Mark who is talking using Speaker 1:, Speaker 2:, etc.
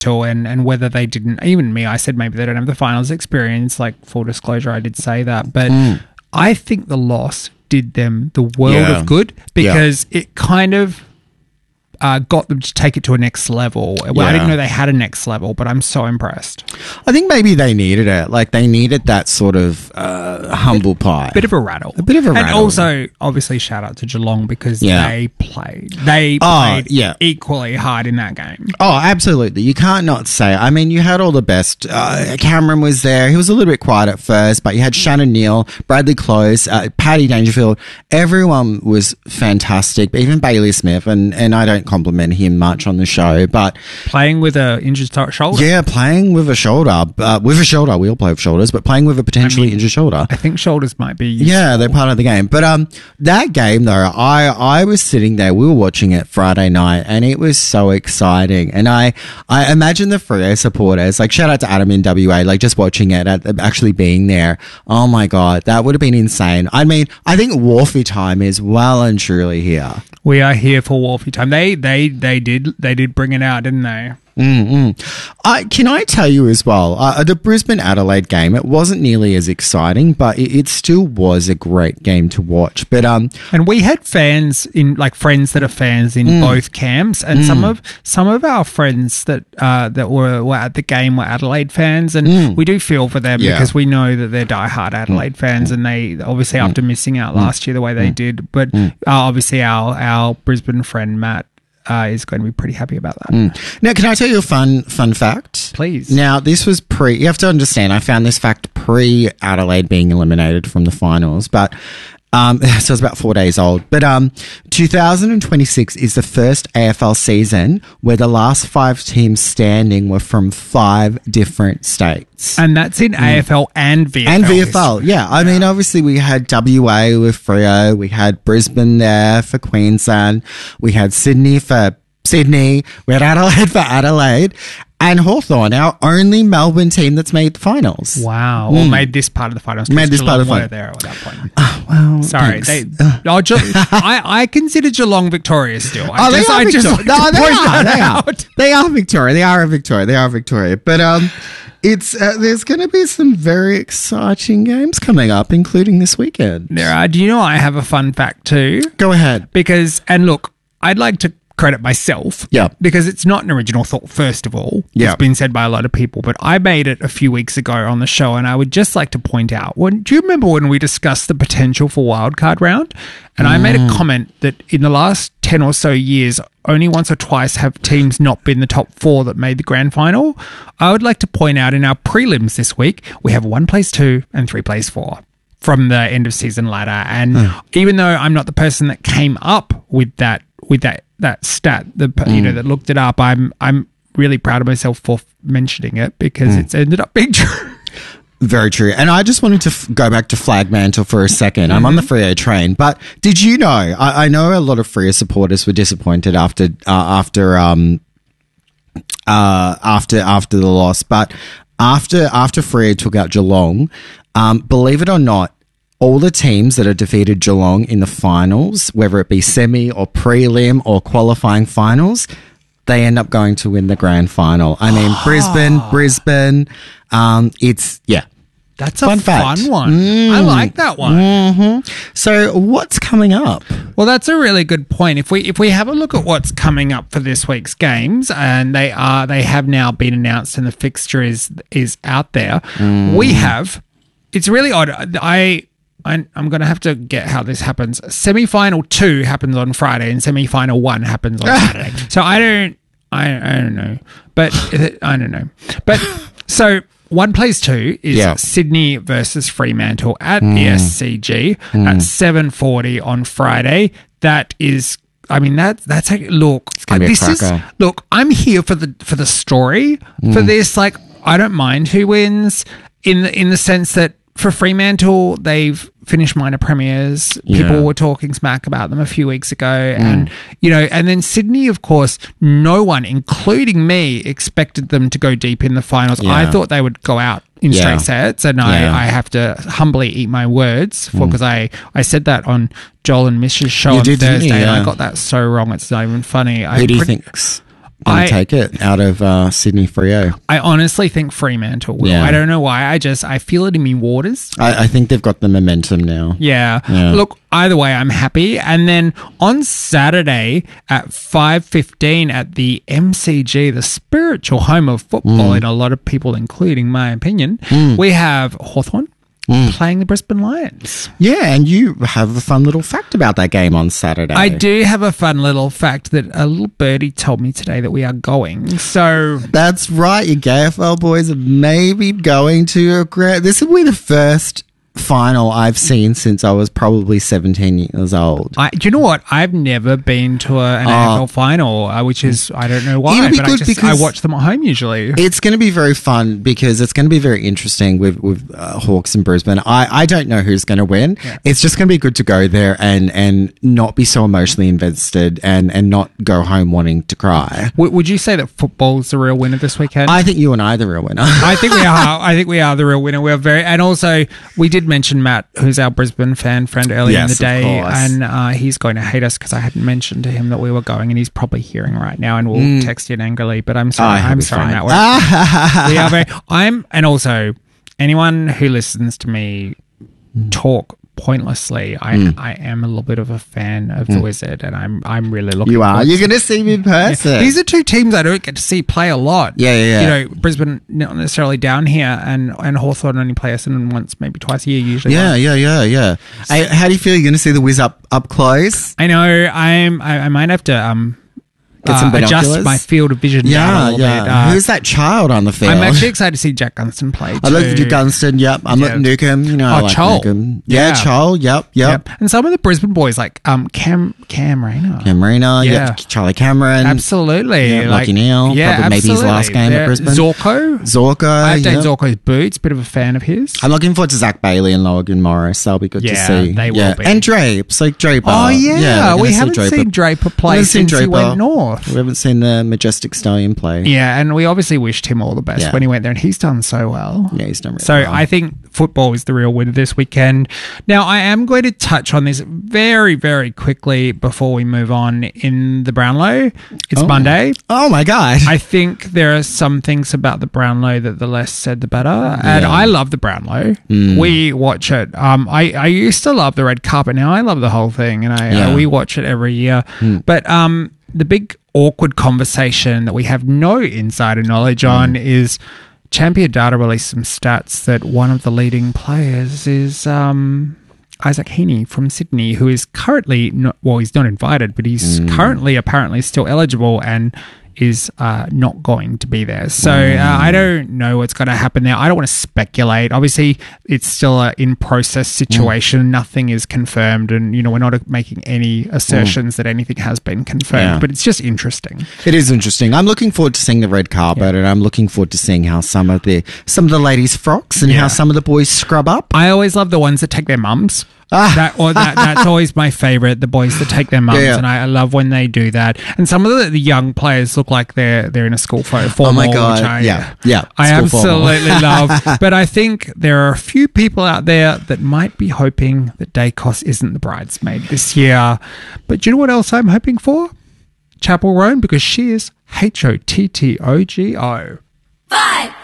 Speaker 1: to, and whether they didn't, even me, I said maybe they don't have the finals experience, like full disclosure, I did say that. But I think the loss did them the world of good because it kind of got them to take it to a next level. Well, I didn't know they had a next level, but I'm so impressed.
Speaker 2: I think maybe they needed it. Like, they needed that sort of humble pie.
Speaker 1: Bit of a rattle. And also, obviously, shout out to Geelong because they played. They played equally hard in that game.
Speaker 2: Oh, absolutely. You can't not say. I mean, you had all the best. Cameron was there. He was a little bit quiet at first, but you had Shannon Neal, Bradley Close, Paddy Dangerfield. Everyone was fantastic. Even Bailey Smith, and I don't compliment him much on the show, but
Speaker 1: playing with a injured shoulder.
Speaker 2: Yeah, playing with a shoulder. With a shoulder, we all play with shoulders, but playing with a potentially injured shoulder.
Speaker 1: I think shoulders might be useful.
Speaker 2: Yeah, they're part of the game. But that game though, I was sitting there, we were watching it Friday night, and it was so exciting. And I imagine the Freo supporters, like shout out to Adam in WA, like just watching it, actually being there. Oh my God, that would have been insane. I mean, I think Wharfie time is well and truly here.
Speaker 1: We are here for Wharfie time. They did bring it out, didn't they?
Speaker 2: Can I tell you as well, the Brisbane-Adelaide game, it wasn't nearly as exciting, but it still was a great game to watch. But
Speaker 1: and we had friends that are fans in both camps, and some of our friends that were at the game were Adelaide fans, and we do feel for them because we know that they're diehard Adelaide fans, and they obviously after missing out last year the way they did, but obviously our Brisbane friend Matt is going to be pretty happy about that.
Speaker 2: Now, can I tell you a fun fact?
Speaker 1: Please.
Speaker 2: Now, this was you have to understand, I found this fact pre-Adelaide being eliminated from the finals, but so it's about 4 days old. But 2026 is the first AFL season where the last 5 teams standing were from 5 different states.
Speaker 1: And that's in AFL and VFL.
Speaker 2: And VFL, yeah. I mean, obviously we had WA with Freo, we had Brisbane there for Queensland, we had Sydney for Sydney, we had Adelaide for Adelaide, and Hawthorn, our only Melbourne team that's made the finals.
Speaker 1: Wow. Or made this part of the finals.
Speaker 2: Made this part of the finals.
Speaker 1: There at that point.
Speaker 2: Well,
Speaker 1: sorry. I consider Geelong victorious still.
Speaker 2: They are Victoria. They are Victoria. But it's there's going to be some very exciting games coming up, including this weekend.
Speaker 1: There are. Do you know I have a fun fact too?
Speaker 2: Go ahead.
Speaker 1: And look, I'd like to credit myself.
Speaker 2: Yeah.
Speaker 1: Because it's not an original thought, first of all.
Speaker 2: Yeah.
Speaker 1: It's been said by a lot of people, but I made it a few weeks ago on the show, and I would just like to point out, do you remember when we discussed the potential for wildcard round? And I made a comment that in the last 10 or so years, only once or twice have teams not been the top 4 that made the grand final. I would like to point out in our prelims this week, we have 1 place 2 and 3 place 4 from the end of season ladder. And even though I'm not the person that came up with that stat, that looked it up, I'm really proud of myself for mentioning it because it's ended up being true.
Speaker 2: Very true. And I just wanted to go back to Flagmantle for a second. I'm on the Freo train, but did you know? I know a lot of Freo supporters were disappointed after the loss, but after Freo took out Geelong, believe it or not, all the teams that have defeated Geelong in the finals, whether it be semi or prelim or qualifying finals, they end up going to win the grand final. I mean, Brisbane,
Speaker 1: That's a fun one. I like that one.
Speaker 2: Mm-hmm. So what's coming up?
Speaker 1: Well, that's a really good point. If we have a look at what's coming up for this week's games, and they have now been announced and the fixture is out there, we have, it's really odd. I'm going to have to get how this happens. Semi-final 2 happens on Friday and semi-final 1 happens on Saturday. So I don't know. But I don't know. But so 1 place 2 is Sydney versus Fremantle at the SCG at 7:40 on Friday. That is, I mean, that's look.
Speaker 2: It's gonna be a cracker.
Speaker 1: Look, I'm here for the story for this. Like, I don't mind who wins in the sense that for Fremantle, they've finished minor premiers. People were talking smack about them a few weeks ago. And, and then Sydney, of course, no one, including me, expected them to go deep in the finals. I thought they would go out in straight sets. And I have to humbly eat my words because I said that on Joel and Mish's show on Thursday. And I got that so wrong. It's not even funny.
Speaker 2: Who do you think? going to take it out of Sydney Freo.
Speaker 1: I honestly think Fremantle will.
Speaker 2: Yeah.
Speaker 1: I don't know why. I feel it in me waters.
Speaker 2: I think they've got the momentum now.
Speaker 1: Yeah. Look, either way, I'm happy. And then on Saturday at 5:15 at the MCG, the spiritual home of football in a lot of people, including my opinion, we have Hawthorn playing the Brisbane Lions.
Speaker 2: Yeah, and you have a fun little fact about that game on Saturday.
Speaker 1: I do have a fun little fact that a little birdie told me today that we are going. So
Speaker 2: That's right. Your GFL boys are maybe going to this will be the first final I've seen since I was probably 17 years old.
Speaker 1: do you know what? I've never been to an AFL final, which is, I don't know why,
Speaker 2: It'll be
Speaker 1: but
Speaker 2: good
Speaker 1: I
Speaker 2: because
Speaker 1: watch them at home usually.
Speaker 2: It's going to be very fun because it's going to be very interesting with Hawks and Brisbane. I don't know who's going to win.
Speaker 1: Yeah.
Speaker 2: It's just going to be good to go there and not be so emotionally invested and not go home wanting to cry.
Speaker 1: Would you say that football's the real winner this weekend?
Speaker 2: I think you and I are the real winner.
Speaker 1: I think we are. I think we are the real winner. We're very, and also we did mention Matt, who's our Brisbane friend earlier in the
Speaker 2: Yes, of
Speaker 1: day,
Speaker 2: course.
Speaker 1: and he's going to hate us because I hadn't mentioned to him that we were going, and he's probably hearing right now, and will text in angrily. But I'm sorry,
Speaker 2: he'll
Speaker 1: I'm
Speaker 2: be
Speaker 1: sorry,
Speaker 2: fine.
Speaker 1: Matt. We are very. And also anyone who listens to me talk pointlessly, I am a little bit of a fan of the Wizard, and I'm really looking.
Speaker 2: You are.
Speaker 1: forward
Speaker 2: You're
Speaker 1: to-
Speaker 2: going to see me in person.
Speaker 1: These are two teams I don't get to see play a lot.
Speaker 2: Yeah.
Speaker 1: You know, Brisbane not necessarily down here, and Hawthorn only play Essendon once, maybe twice a year usually.
Speaker 2: Yeah. Hey, how do you feel? You're going to see the Wiz up close?
Speaker 1: I know. I might have to
Speaker 2: Get some
Speaker 1: adjust
Speaker 2: binoculars?
Speaker 1: my field of vision down a little bit.
Speaker 2: Who's that child on the field?
Speaker 1: I'm actually excited to see Jack Gunston play too.
Speaker 2: I looked at Gunston. Yep. I'm at Newcomb. You know, I like
Speaker 1: Chol.
Speaker 2: Newcomb.
Speaker 1: Yeah.
Speaker 2: Yeah, Chol. Yep.
Speaker 1: And some of the Brisbane boys like Cam Rayner.
Speaker 2: Marina.
Speaker 1: Yeah.
Speaker 2: Yep. Charlie Cameron.
Speaker 1: Absolutely.
Speaker 2: Yeah, Lucky Neal.
Speaker 1: Yeah,
Speaker 2: Probably maybe his last game at Brisbane.
Speaker 1: Zorko. I've done
Speaker 2: Yep.
Speaker 1: Zorko's boots. Bit of a fan of his.
Speaker 2: I'm looking forward to Zach Bailey and Logan Morris. They'll be good to
Speaker 1: Yeah,
Speaker 2: see.
Speaker 1: they will be.
Speaker 2: And Drapes, like Draper.
Speaker 1: Oh yeah,
Speaker 2: we're
Speaker 1: we
Speaker 2: gonna see
Speaker 1: haven't seen Draper play
Speaker 2: haven't seen
Speaker 1: since he went north.
Speaker 2: We haven't seen the Majestic Stallion play.
Speaker 1: Yeah, and we obviously wished him all the best
Speaker 2: Yeah.
Speaker 1: when he went there, and he's done so well.
Speaker 2: Yeah, he's done really
Speaker 1: So
Speaker 2: well.
Speaker 1: I think football is the real winner this weekend. Now, I am going to touch on this very, very quickly before we move on in the Brownlow. It's Monday.
Speaker 2: Oh my God.
Speaker 1: I think there are some things about the Brownlow that the less said, the better. And I love the Brownlow. We watch it. I used to love the red carpet. Now I love the whole thing, and we watch it every year. But the big awkward conversation that we have no insider knowledge on is Champion Data released some stats that one of the leading players is Isaac Heaney from Sydney, who is currently he's not invited, but he's currently apparently still eligible and is not going to be there. So I don't know what's going to happen there. I don't want to speculate. Obviously, it's still an in-process situation. Nothing is confirmed, and we're not making any assertions that anything has been confirmed.
Speaker 2: Yeah.
Speaker 1: But it's just interesting.
Speaker 2: It is interesting. I'm looking forward to seeing the red carpet, and I'm looking forward to seeing how some of the ladies' frocks and how some of the boys scrub up.
Speaker 1: I always love the ones that take their mums. That's always my favorite, the boys that take their mums, and I love when they do that. And some of the young players look like they're in a school formal.
Speaker 2: Oh my God.
Speaker 1: Which I
Speaker 2: School formal.
Speaker 1: absolutely love. But I think there are a few people out there that might be hoping that Dacos isn't the bridesmaid this year. But do you know what else I'm hoping for? Chapel Roan, because she is HOTTOGO.
Speaker 3: 5,